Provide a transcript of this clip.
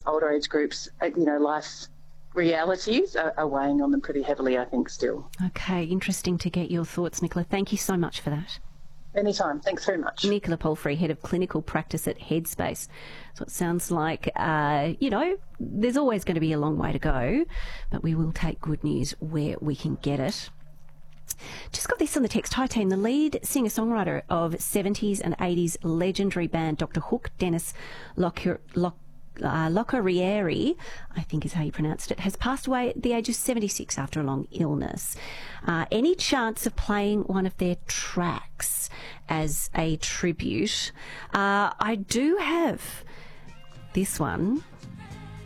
older age groups, life realities are weighing on them pretty heavily, I think, still. Okay, interesting to get your thoughts, Nicola. Thank you so much for that. Anytime. Thanks very much. Nicola Palfrey, Head of Clinical Practice at Headspace. So it sounds like, there's always going to be a long way to go, but we will take good news where we can get it. Just got this on the text. Hi team, the lead singer-songwriter of 70s and 80s legendary band Dr. Hook, Dennis Locorriere, I think is how you pronounced it, has passed away at the age of 76 after a long illness. Any chance of playing one of their tracks as a tribute? I do have this one.